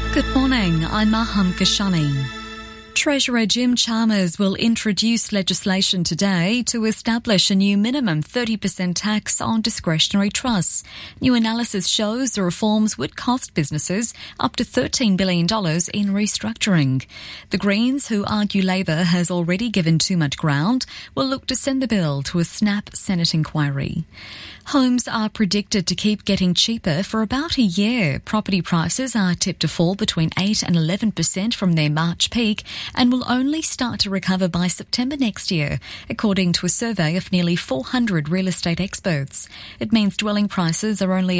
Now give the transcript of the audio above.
Good morning, I'm Maham Kashani. Treasurer Jim Chalmers will introduce legislation today to establish a new minimum 30% tax on discretionary trusts. New analysis shows the reforms would cost businesses up to $13 billion in restructuring. The Greens, who argue Labor has already given too much ground, will look to send the bill to a snap Senate inquiry. Homes are predicted to keep getting cheaper for about a year. Property prices are tipped to fall between 8 and 11% from their March peak and will only start to recover by September next year, according to a survey of nearly 400 real estate experts. It means dwelling prices are only